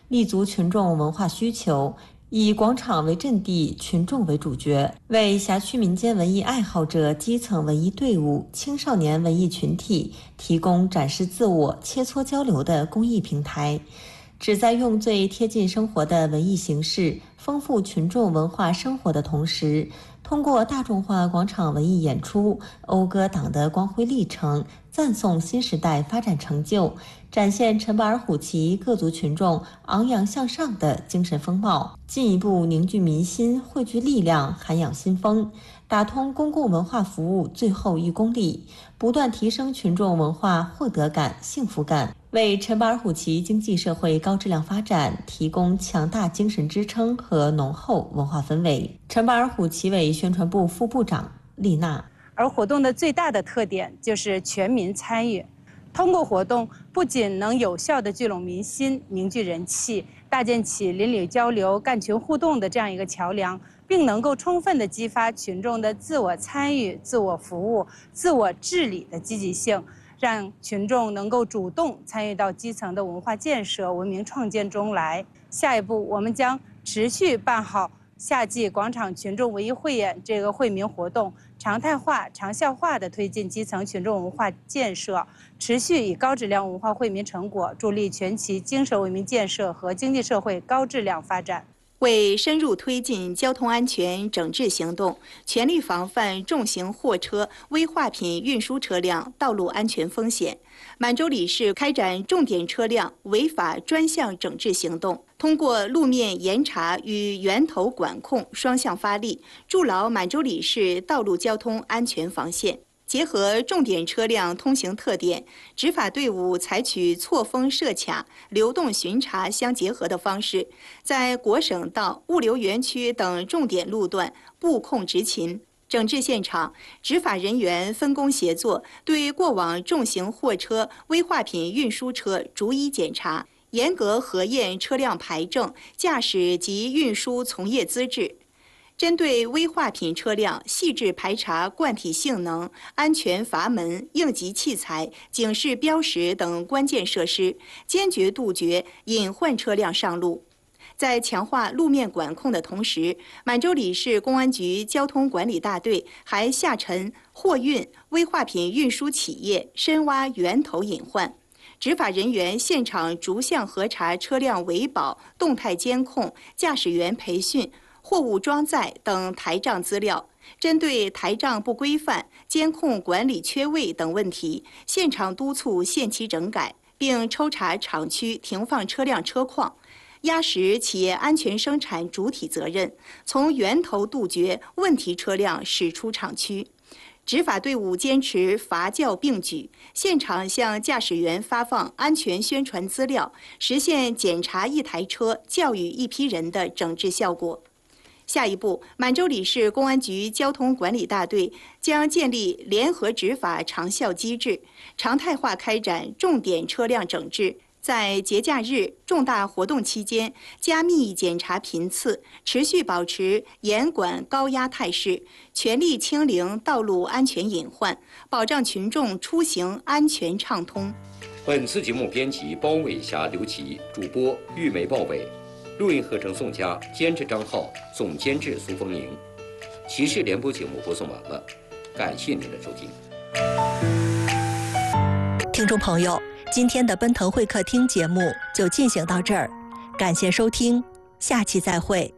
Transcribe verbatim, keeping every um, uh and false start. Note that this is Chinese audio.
立足群众文化需求，以广场为阵地，群众为主角，为辖区民间文艺爱好者、基层文艺队伍、青少年文艺群体提供展示自我、切磋交流的公益平台，旨在用最贴近生活的文艺形式，丰富群众文化生活的同时，通过大众化广场文艺演出，讴歌党的光辉历程，赞颂新时代发展成就，展现陈巴尔虎旗各族群众昂扬向上的精神风貌，进一步凝聚民心，汇聚力量，涵养新风，打通公共文化服务最后一公里，不断提升群众文化获得感、幸福感，为陈巴尔虎旗经济社会高质量发展提供强大精神支撑和浓厚文化氛围。陈巴尔虎旗委宣传部副部长丽娜。 而活动的最大的特点就是全民参与，通过活动不仅能有效地聚拢民心、凝聚人气，搭建起邻里交流、干群互动的这样一个桥梁，并能够充分地激发群众的自我参与、自我服务、自我治理的积极性，让群众能够主动参与到基层的文化建设、文明创建中来。下一步，我们将持续办好夏季广场群众文艺汇演这个惠民活动，常态化、长效化地推进基层群众文化建设，持续以高质量文化惠民成果助力全旗精神文明建设和经济社会高质量发展。 为深入推进交通安全整治行动，全力防范重型货车、危化品运输车辆道路安全风险，满洲里市开展重点车辆违法专项整治行动，通过路面严查与源头管控双向发力，筑牢满洲里市道路交通安全防线。结合重点车辆通行特点，执法队伍采取错峰设卡、流动巡查相结合的方式，在国省道、物流园区等重点路段布控执勤。整治现场，执法人员分工协作，对过往重型货车、危化品运输车逐一检查，严格核验车辆牌证、驾驶及运输从业资质。针对危化品车辆，细致排查惯体性能、安全阀门、应急器材、警示标识等关键设施，坚决杜绝隐患车辆上路。在强化路面管控的同时，满洲里市公安局交通管理大队还下沉货运、危化品运输企业，深挖源头隐患。执法人员现场逐项核查车辆维保、动态监控、驾驶员培训、货物装载等台账资料，针对台账不规范、监控管理缺位等问题，现场督促限期整改，并抽查厂区停放车辆车况，压实企业安全生产主体责任，从源头杜绝问题车辆驶出厂区。执法队伍坚持罚教并举，现场向驾驶员发放安全宣传资料，实现检查一台车、教育一批人的整治效果。下一步，满洲里市公安局交通管理大队将建立联合执法长效机制，常态化开展重点车辆整治，在节假日、重大活动期间加密检查频次，持续保持严管高压态势，全力清零道路安全隐患，保障群众出行安全畅通。 本次节目编辑包伟霞、刘琦，主播玉梅、鲍伟。录音合成宋佳，监制张浩，总监制苏风宁。骑士联播节目播送完了，感谢您的收听。 听众朋友，今天的奔腾会客厅节目就进行到这儿，感谢收听，下期再会。